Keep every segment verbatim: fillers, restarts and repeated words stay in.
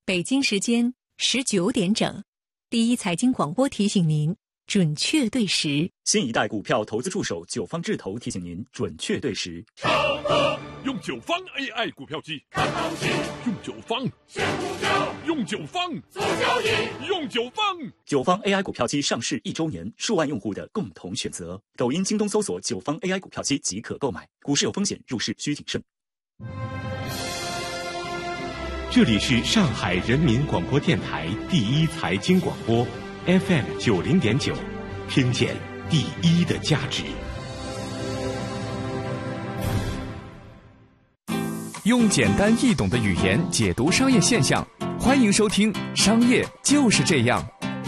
北京时间十九点整，第一财经广播提醒您准确对时。 新一代股票投资助手九方智投提醒您准确对时。 用九方 A I 股票机看行情，用九方选股票，用九方做交易，用九方。 九方 A I 股票机上市一周年，数万用户的共同选择。抖音、京东搜索九方 A I 股票机即可购买。股市有风险，入市需谨慎。 这里是上海人民广播电台第一财经广播 F M 九零点九，听见第一的价值。 用简单易懂的语言解读商业现象，欢迎收听《商业就是这样》。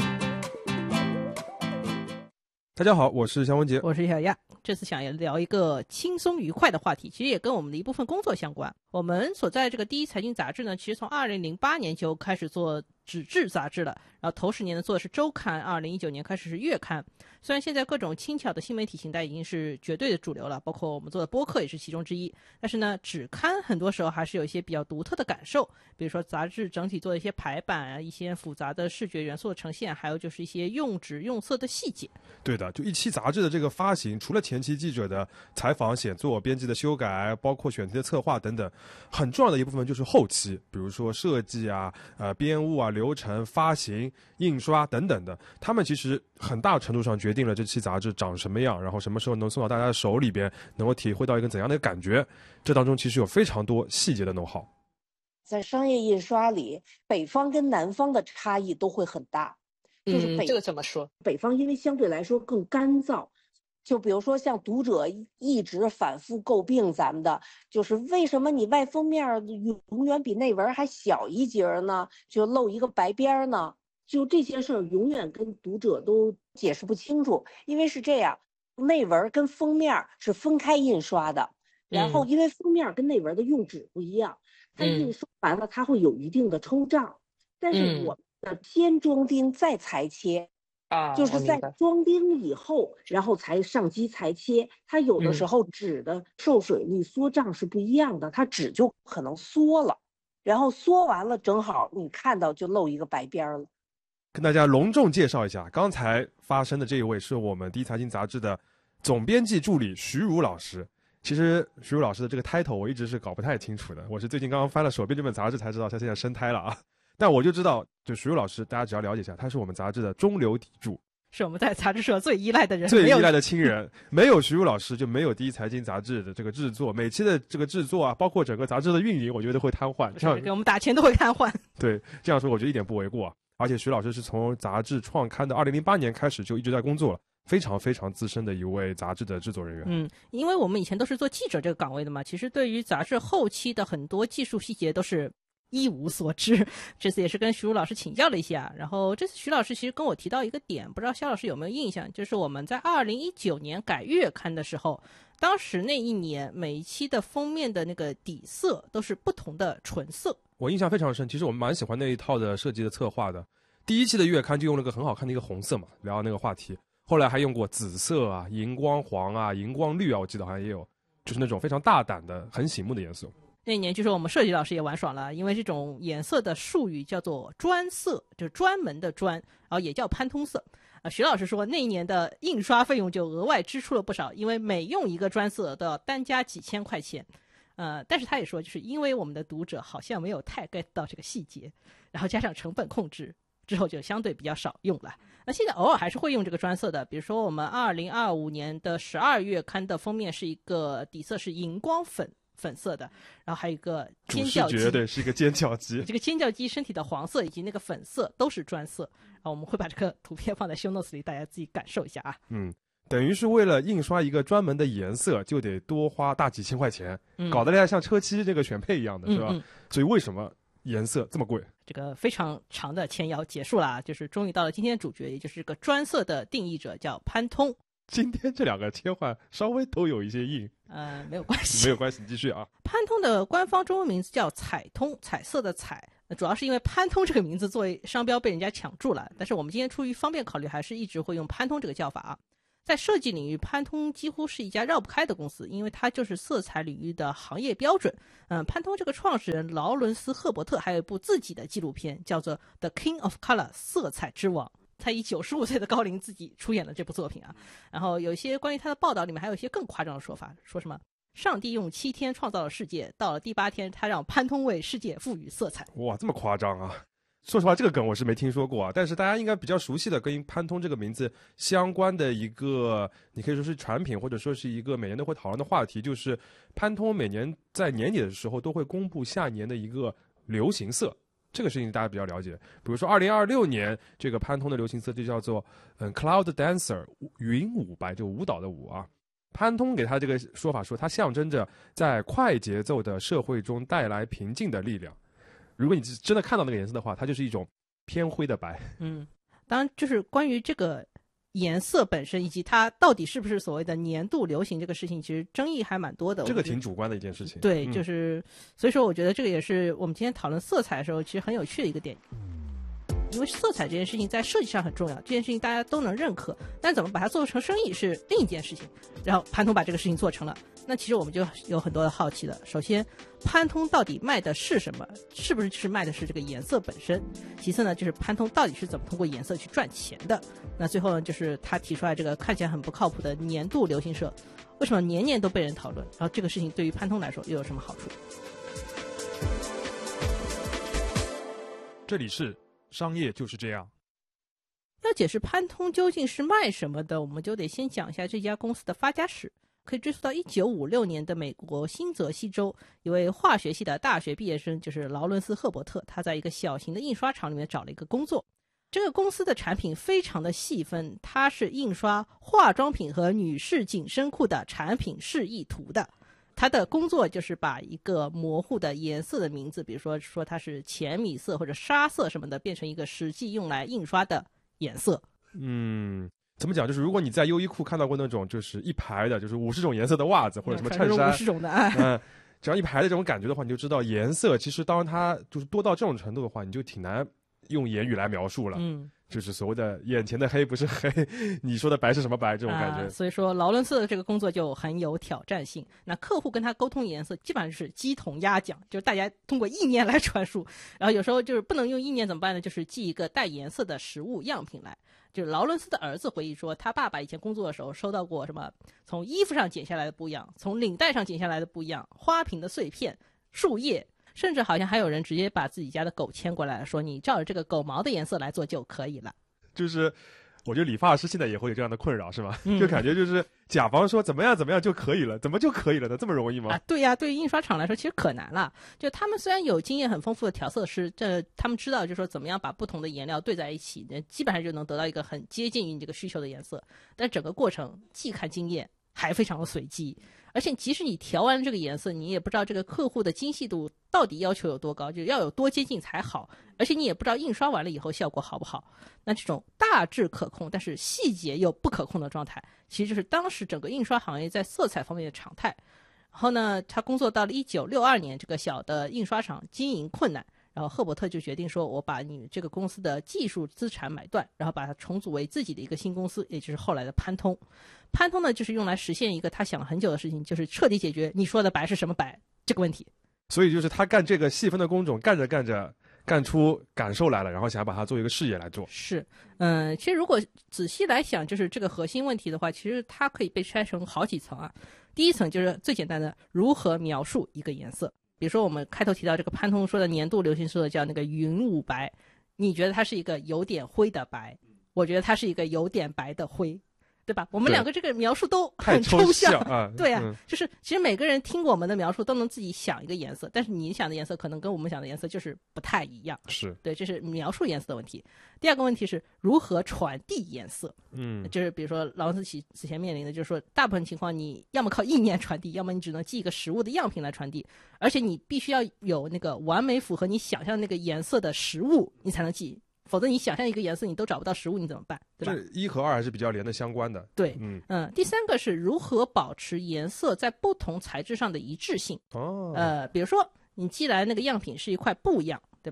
大家好，我是肖文杰， 我是小亚。这次想要聊一个轻松愉快的话题，其实也跟我们的一部分工作相关。我们所在这个第一财经杂志呢，其实从二零零八年就开始做纸质杂志了，然后头十年呢做的是周刊，二零一九年开始是月刊。虽然现在各种轻巧的新媒体形态已经是绝对的主流了，包括我们做的播客也是其中之一，但是呢，纸刊很多时候还是有一些比较独特的感受，比如说杂志整体做的一些排版啊，一些复杂的视觉元素的呈现，还有就是一些用纸用色的细节。 对的，就一期杂志的这个发行，除了前期记者的采访、写作、编辑的修改，包括选题的策划等等，很重要的一部分就是后期，比如说设计啊、呃编务啊、流程、发行、印刷等等的，他们其实很大程度上决定了这期杂志长什么样，然后什么时候能送到大家的手里边，能够体会到一个怎样的感觉。这当中其实有非常多细节的know how。 在商业印刷里，北方跟南方的差异都会很大。就是北、 嗯、这个怎么说？ 北方因为相对来说更干燥，就比如说像读者一直反复诟病咱们的，就是为什么你外封面永远比内文还小一截呢？就露一个白边呢？就这些事儿永远跟读者都解释不清楚，因为是这样，内文跟封面是分开印刷的，然后因为封面跟内文的用纸不一样，它印刷完了它会有一定的抽胀，但是我先装订再裁切、啊、就是在装订以后然后才上机裁切，它有的时候纸的受水率缩胀是不一样的、嗯、它纸就可能缩了，然后缩完了正好你看到就露一个白边了。 跟大家隆重介绍一下，刚才发生的这一位是我们第一财经杂志的总编辑助理徐茹老师。其实徐茹老师的这个 title 我一直是搞不太清楚的，我是最近刚刚翻了手边这本杂志才知道他现在升胎了啊。但我就知道，就徐茹老师，大家只要了解一下，他是我们杂志的中流砥柱， 是我们在杂志社最依赖的人， 最依赖的亲人。没有徐茹老师，就没有第一财经杂志的这个制作，每期的这个制作啊，包括整个杂志的运营，我觉得会瘫痪。这样给我们打钱都会瘫痪。 对，这样说我觉得一点不为过啊。而且徐老师是从杂志创刊的二零零八年开始就一直在工作了。非常非常资深的一位杂志的制作人员。 嗯，因为我们以前都是做记者这个岗位的嘛，其实对于杂志后期的很多技术细节都是一无所知。这次也是跟徐茹老师请教了一下，然后这次徐老师其实跟我提到一个点，不知道肖老师有没有印象，就是我们在二零一九年改月刊的时候，当时那一年每一期的封面的那个底色都是不同的纯色。 我印象非常深，其实我们蛮喜欢那一套的设计的策划的。第一期的月刊就用了个很好看的一个红色嘛，聊那个话题。后来还用过紫色啊、荧光黄啊、荧光绿啊，我记得好像也有，就是那种非常大胆的、很醒目的颜色。 那一年就是我们设计老师也玩爽了，因为这种颜色的术语叫做专色，就是专门的专，然后也叫潘通色。啊，徐老师说那一年的印刷费用就额外支出了不少，因为每用一个专色都要单加几千块钱。呃，但是他也说，就是因为我们的读者好像没有太 get 到这个细节，然后加上成本控制，之后就相对比较少用了。那现在偶尔还是会用这个专色的，比如说我们二零二五年的十二月刊的封面是一个底色是荧光粉粉色的，然后还有一个尖叫鸡， 对，是一个尖叫鸡。 这个尖叫鸡身体的黄色以及那个粉色都是专色，然后我们会把这个图片放在 show notes 里，大家自己感受一下啊。 嗯，等于是为了印刷一个专门的颜色，就得多花大几千块钱，嗯、搞得像车漆这个选配一样的，是吧？嗯嗯，所以为什么颜色这么贵？ 这个非常长的前摇结束了，就是终于到了今天的主角，也就是这个专色的定义者叫潘通。 今天这两个切换稍微都有一些硬， 呃，没有关系， 没有关系，你继续啊。 潘通的官方中文名字叫彩通，彩色的彩，主要是因为潘通这个名字作为商标被人家抢注了，但是我们今天出于方便考虑，还是一直会用潘通这个叫法啊。 在设计领域，潘通几乎是一家绕不开的公司，因为它就是色彩领域的行业标准。嗯，潘通这个创始人劳伦斯·赫伯特还有一部自己的纪录片，叫做《The King of Color》色彩之王。他以九十五岁的高龄自己出演了这部作品啊。然后有一些关于他的报道里面还有一些更夸张的说法，说什么上帝用七天创造了世界，到了第八天他让潘通为世界赋予色彩。 哇，这么夸张啊！说实话，这个梗我是没听说过啊，但是大家应该比较熟悉的跟潘通这个名字相关的一个，你可以说是产品，或者说是一个每年都会讨论的话题，就是潘通每年在年底的时候都会公布下年的一个流行色。这个事情大家比较了解，比如说二零二六年这个潘通的流行色就叫做嗯 Cloud Dancer 云舞白，就舞蹈的舞啊。潘通给他这个说法说，它象征着在快节奏的社会中带来平静的力量。如果你真的看到那个颜色的话，它就是一种偏灰的白。 嗯，当然就是关于这个颜色本身以及它到底是不是所谓的年度流行这个事情，其实争议还蛮多的。 这个挺主观的一件事情。 对， 嗯、 就是、所以说我觉得这个也是我们今天讨论色彩的时候其实很有趣的一个点。因为色彩这件事情在设计上很重要，这件事情大家都能认可，但怎么把它做成生意是另一件事情。然后潘通把这个事情做成了，那其实我们就有很多的好奇了。首先，潘通到底卖的是什么？是不是是卖的是这个颜色本身？其次呢，就是潘通到底是怎么通过颜色去赚钱的？那最后呢，就是他提出来这个看起来很不靠谱的年度流行色，为什么年年都被人讨论？然后这个事情对于潘通来说又有什么好处？ 这里是商业就是这样。 要解释潘通究竟是卖什么的，我们就得先讲一下这家公司的发家史。可以追溯到一九五六年的美国新泽西州，一位化学系的大学毕业生，就是劳伦斯·赫伯特，他在一个小型的印刷厂里面找了一个工作。这个公司的产品非常的细分，它是印刷化妆品和女士紧身裤的产品示意图的。他的工作就是把一个模糊的颜色的名字，比如说说它是浅米色或者沙色什么的，变成一个实际用来印刷的颜色。 嗯，怎么讲？就是如果你在优衣库看到过那种就是一排的，就是五十种颜色的袜子或者什么衬衫， 五十种的，嗯， 只要一排的这种感觉的话，你就知道颜色其实当它就是多到这种程度的话，你就挺难用言语来描述了。 嗯。 就是所谓的眼前的黑不是黑，你说的白是什么白这种感觉、 啊、所以说劳伦斯的这个工作就很有挑战性。那客户跟他沟通颜色基本上就是鸡同鸭讲，就是大家通过意念来传输，然后有时候就是不能用意念怎么办呢？就是寄一个带颜色的实物样品来。就是劳伦斯的儿子回忆说，他爸爸以前工作的时候收到过什么从衣服上剪下来的不一样，从领带上剪下来的不一样，花瓶的碎片、树叶，甚至好像还有人直接把自己家的狗牵过来说，你照着这个狗毛的颜色来做就可以了。 就是我觉得理发师现在也会有这样的困扰是吗、 嗯、 就感觉就是甲方说怎么样怎么样就可以了，怎么就可以了呢？这么容易吗？ 啊，对呀、啊，对于印刷厂来说其实可难了。就他们虽然有经验很丰富的调色师，这他们知道就是说怎么样把不同的颜料兑在一起，基本上就能得到一个很接近于你这个需求的颜色，但整个过程既看经验还非常的随机。而且即使你调完这个颜色，你也不知道这个客户的精细度到底要求有多高，就要有多接近才好，而且你也不知道印刷完了以后效果好不好。那这种大致可控但是细节又不可控的状态，其实就是当时整个印刷行业在色彩方面的常态。然后呢，他工作到了一九六二年，这个小的印刷厂经营困难，然后赫伯特就决定说，我把你这个公司的技术资产买断，然后把它重组为自己的一个新公司，也就是后来的潘通。潘通呢，就是用来实现一个他想了很久的事情，就是彻底解决你说的白是什么白这个问题。 所以就是他干这个细分的工种，干着干着干出感受来了，然后想要把它做一个事业来做。 是，嗯，其实如果仔细来想，就是这个核心问题的话，其实它可以被拆成好几层啊。第一层就是最简单的，如何描述一个颜色。比如说我们开头提到这个潘通说的年度流行色叫那个云雾白，你觉得它是一个有点灰的白，我觉得它是一个有点白的灰，对吧？我们两个这个描述都很抽象， 太抽象啊！ 对啊、 嗯， 就是其实每个人听过我们的描述都能自己想一个颜色，但是你想的颜色可能跟我们想的颜色就是不太一样。 是， 对，这是描述颜色的问题。第二个问题是如何传递颜色。 嗯， 就是比如说劳伦斯此前面临的就是说，大部分情况你要么靠意念传递，要么你只能寄一个实物的样品来传递，而且你必须要有那个完美符合你想象那个颜色的实物，你才能寄。否则你想象一个颜色你都找不到实物，你怎么办？对吧？ 这一和二还是比较连得相关的。 对， 嗯嗯。第三个是如何保持颜色在不同材质上的一致性。 哦， 呃，比如说你寄来那个样品是一块布样，对吧？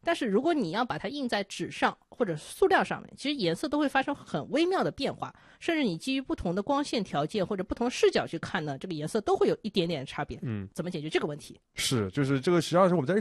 但是如果你要把它印在纸上或者塑料上面，其实颜色都会发生很微妙的变化，甚至你基于不同的光线条件或者不同视角去看呢，这个颜色都会有一点点差别。 嗯， 怎么解决这个问题？ 是，就是这个实际上是我们在日